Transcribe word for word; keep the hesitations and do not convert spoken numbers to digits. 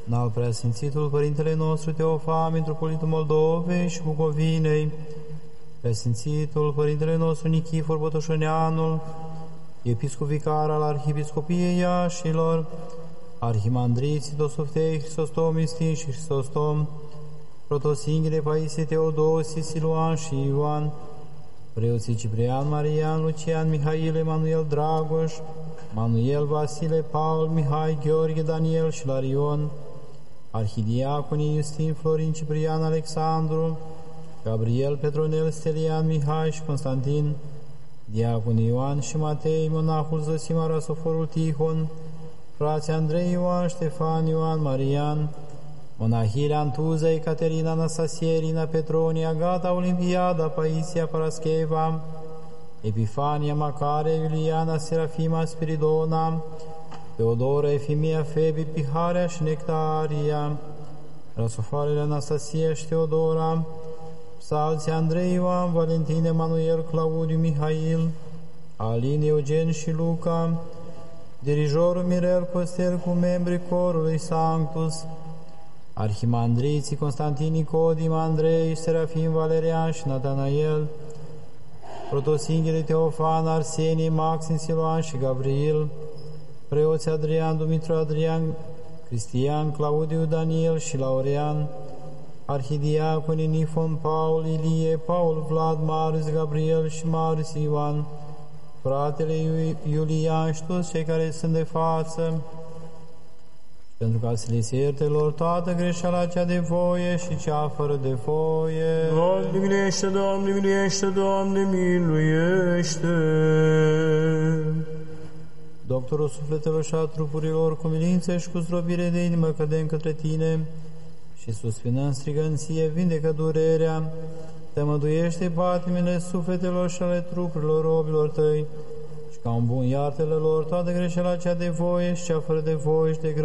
N-al preasfințitul Părintele nostru Teofan, Mitropolitul Moldovei și Bucovinei, preasfințitul Părintele nostru Nichifor Botoșăneanul, episcop vicar al Arhiepiscopiei Iașilor, arhimandriții Dosoftei, Hristostom, Istin și Hristostom, protosinghile Paisie, Teodosie, Siluan și Ioan, preoții Ciprian, Marian, Lucian, Mihail, Emanuel, Dragoș, Manuel, Vasile, Paul, Mihai, Gheorghe, Daniel și Larion, arhidiaconii Iustin, Florin, Ciprian, Alexandru, Gabriel, Petronel, Stelian, Mihai și Constantin, diaconii Ioan și Matei, monahul Zosima, Rasoforul Tihon, frații Andrei, Ioan, Ștefan, Ioan, Marian, monahile Antuza, Ecaterina, Anastasie, Irina, Petronia, Agata, Olimpiada, Paisia, Parascheva, Epifania, Macare, Iuliana, Serafima, Spiridona, Teodora, Efimia, Febi, Piharea și Nectaria, Rasofarele Anastasia și Teodora, psalții Andrei, Ioan, Valentin, Emanuel, Claudiu, Mihail, Alin, Eugen și Luca, dirijorul Mirel Costel cu membrii corului Sanctus, arhimandriții Constantin, Nicodim, Andrei, Serafim, Valerian și Natanael, protosinghele Teofan, Arsenie, Maxim, Siluan și Gabriel, preoții Adrian, Dumitru, Adrian, Cristian, Claudiu, Daniel și Laurean, arhidiaconii Nifon, Paul, Ilie, Paul, Vlad, Marius, Gabriel și Marius Ioan, fratele Iulian și toți cei care sunt de față, pentru ca să le se ierte lor toată greșeala cea de voie și cea fără de voie. Doamne miluiește, Doamne miluiește, Doamne miluiește. Doctorul sufletelor și a trupurilor, cu milință și cu zdrobire de inimă cădem către Tine și suspinăm strigând Ție, vindecă durerea, tămăduiește patimile sufletelor și ale trupurilor robilor Tăi și ca un bun iartele lor toată greșeala cea de voie și cea fără de voie și de